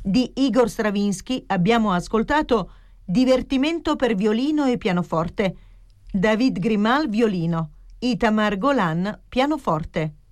Di Igor Stravinsky abbiamo ascoltato Divertimento per violino e pianoforte, David Grimal violino, Itamar Golan pianoforte.